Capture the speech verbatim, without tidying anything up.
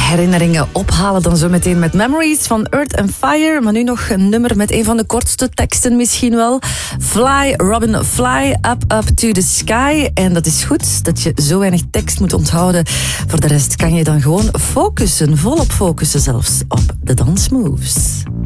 herinneringen ophalen dan zo meteen met Memories van Earth and Fire. Maar nu nog een nummer met een van de kortste teksten misschien wel. Fly, Robin, fly up, up to the sky. En dat is goed, dat je zo weinig tekst moet onthouden. Voor de rest kan je dan gewoon focussen, volop focussen zelfs, op de dansmoves.